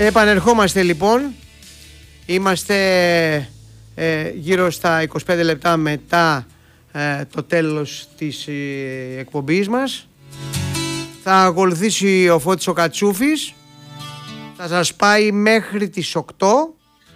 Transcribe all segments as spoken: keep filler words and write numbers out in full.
Επανερχόμαστε λοιπόν. Είμαστε ε, γύρω στα είκοσι πέντε λεπτά μετά ε, το τέλος της ε, εκπομπής μας. Θα ακολουθήσει ο Φώτης ο Κατσούφης. Θα σας πάει μέχρι τις οκτώ.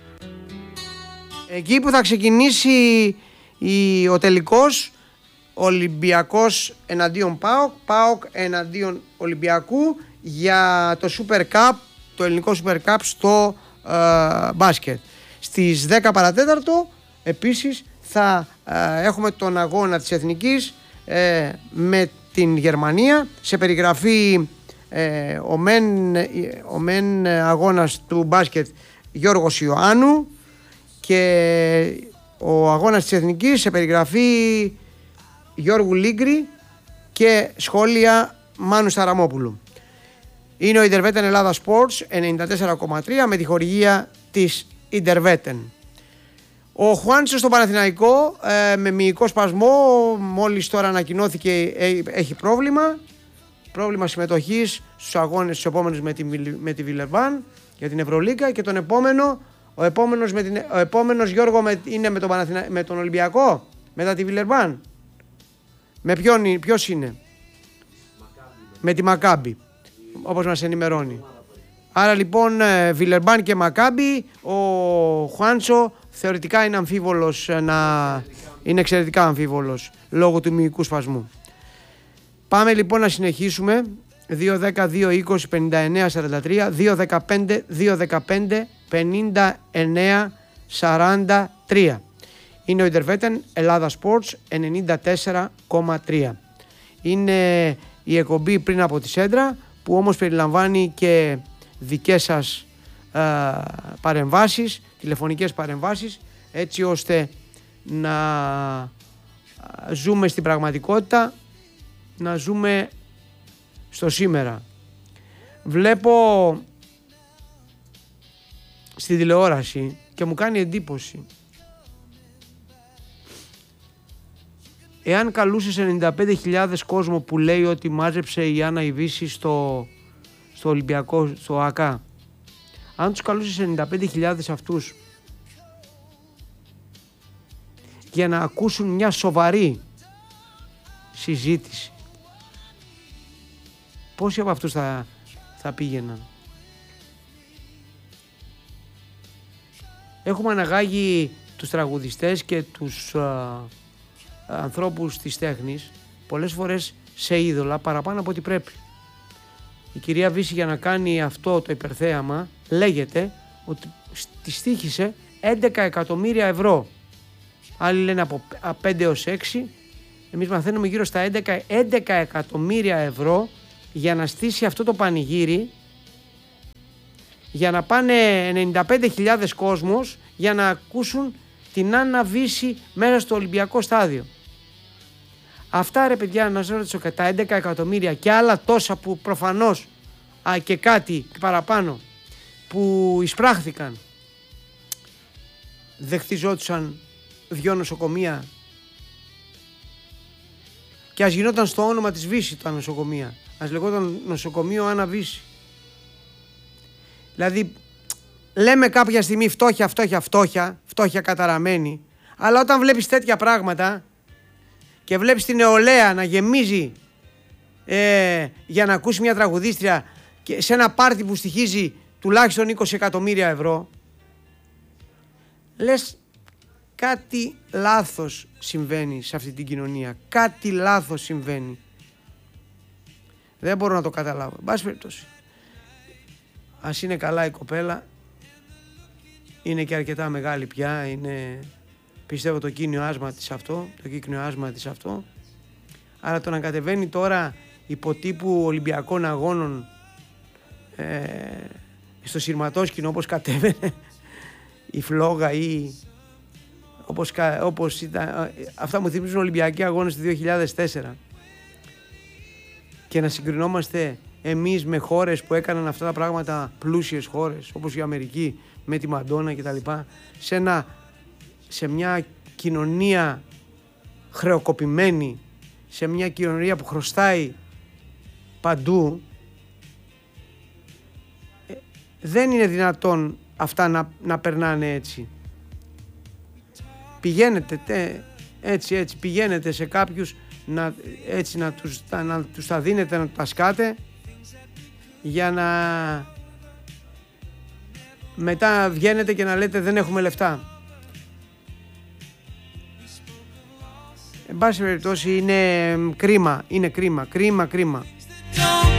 Εκεί που θα ξεκινήσει η, ο τελικός Ολυμπιακός εναντίον ΠΑΟΚ, ΠΑΟΚ εναντίον Ολυμπιακού για το Super Cup, το ελληνικό Super Cup στο ε, μπάσκετ. Στις δέκα παρατέταρτο επίσης θα ε, έχουμε τον αγώνα της Εθνικής ε, με την Γερμανία. Σε περιγραφή ε, ο, μεν, ο μεν αγώνας του μπάσκετ Γιώργος Ιωάννου και ο αγώνας της Εθνικής σε περιγραφή Γιώργου Λίγκρη και σχόλια Μάνου Σαραμόπουλου. Είναι ο Ιντερβέτεν Ελλάδα Sports ενενήντα τέσσερα κόμμα τρία με τη χορηγία της Ιντερβέτεν. Ο Χουάντσο στο Παναθηναϊκό ε, με μυϊκό σπασμό, μόλις τώρα ανακοινώθηκε, ε, έχει πρόβλημα. Πρόβλημα συμμετοχής στους αγώνες τους επόμενους με τη, με τη Βιλερμπάν για την Ευρωλίγκα και τον επόμενο, ο επόμενος, με την, ο επόμενος Γιώργο με, είναι με τον, Παναθηνα, με τον Ολυμπιακό μετά τη Βιλερμπάν. Με ποιον, ποιος είναι? Μακάμπι. Με τη Μακάμπι, όπως μας ενημερώνει. Άρα λοιπόν Βιλερμπάν και Μακάμπι, ο Χουάντσο θεωρητικά είναι αμφίβολος, να... είναι εξαιρετικά αμφίβολος λόγω του μυϊκού σπασμού. Πάμε λοιπόν να συνεχίσουμε. δύο δέκα δύο είκοσι πενήντα εννέα σαράντα τρία, δύο δεκαπέντε δύο δεκαπέντε πενήντα εννέα σαράντα τρία. Είναι ο Ιντερβέτεν Ελλάδα Sports ενενήντα τέσσερα κόμμα τρία. Είναι η εκπομπή πριν από τη Σέντρα, που όμως περιλαμβάνει και δικές σας ε, παρεμβάσεις, τηλεφωνικές παρεμβάσεις, έτσι ώστε να ζούμε στην πραγματικότητα, να ζούμε στο σήμερα. Βλέπω στη τηλεόραση και μου κάνει εντύπωση. Εάν καλούσες ενενήντα πέντε χιλιάδες κόσμο που λέει ότι μάζεψε η Άννα Ιβύση στο, στο Ολυμπιακό, στο ΑΚΑ, αν τους καλούσες ενενήντα πέντε χιλιάδες αυτούς για να ακούσουν μια σοβαρή συζήτηση, πόσοι από αυτούς θα, θα πήγαιναν? Έχουμε αναγάγει τους τραγουδιστές και τους α, ανθρώπους της τέχνης πολλές φορές σε είδωλα παραπάνω από ό,τι πρέπει. Η κυρία Βύση, για να κάνει αυτό το υπερθέαμα, λέγεται ότι τη στοίχησε έντεκα εκατομμύρια ευρώ. Άλλοι λένε από πέντε έως έξι. Εμείς μαθαίνουμε γύρω στα έντεκα, έντεκα εκατομμύρια ευρώ για να στήσει αυτό το πανηγύρι, για να πάνε ενενήντα πέντε χιλιάδες κόσμος για να ακούσουν την Άννα Βύση μέσα στο Ολυμπιακό στάδιο. Αυτά, ρε παιδιά, να σας ρωτήσω, τα έντεκα εκατομμύρια και άλλα τόσα που προφανώς α, και κάτι παραπάνω που εισπράχθηκαν, δεν χτιζόντουσαν δυο νοσοκομεία και ας γινόταν στο όνομα της Βύση τα νοσοκομεία, ας λεγόταν νοσοκομείο Άννα Βύση. Δηλαδή λέμε κάποια στιγμή φτώχεια, φτώχεια, φτώχεια, φτώχεια καταραμένη, αλλά όταν βλέπεις τέτοια πράγματα και βλέπεις την νεολαία να γεμίζει ε, για να ακούσει μια τραγουδίστρια και σε ένα πάρτι που στοιχίζει τουλάχιστον είκοσι εκατομμύρια ευρώ, λες κάτι λάθος συμβαίνει σε αυτή την κοινωνία, κάτι λάθος συμβαίνει. Δεν μπορώ να το καταλάβω. Εν πάση περιπτώσει, ας είναι καλά η κοπέλα, είναι και αρκετά μεγάλη πια, είναι, πιστεύω, το κύκνιο άσμα της αυτό, το κύκνιο άσμα της αυτό. Άρα το να κατεβαίνει τώρα υποτύπου Ολυμπιακών αγώνων ε, στο σειρματόσκηνο όπως κατέβαινε η Φλόγα ή όπως, όπως ήταν, αυτά μου θυμίζουν Ολυμπιακοί αγώνες του δύο χιλιάδες τέσσερα, και να συγκρινόμαστε εμείς με χώρες που έκαναν αυτά τα πράγματα, πλούσιες χώρες όπως η Αμερική με τη Μαντόνα και τα λοιπά, σε, ένα, σε μια κοινωνία χρεοκοπημένη, σε μια κοινωνία που χρωστάει παντού. ε, δεν είναι δυνατόν αυτά να, να περνάνε έτσι. Πηγαίνετε τε, έτσι έτσι πηγαίνετε σε κάποιους να, έτσι, να, τους, να τους τα δίνετε, να τα σκάτε για να μετά βγαίνετε και να λέτε δεν έχουμε λεφτά. Εν πάση περιπτώσει είναι κρίμα, είναι κρίμα, κρίμα, κρίμα.